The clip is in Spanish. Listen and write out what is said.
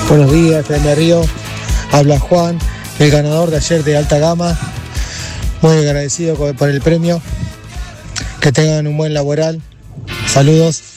Buenos días, FM Río. Habla Juan, el ganador de ayer de alta gama. Muy agradecido por el premio. Que tengan un buen laboral. Saludos.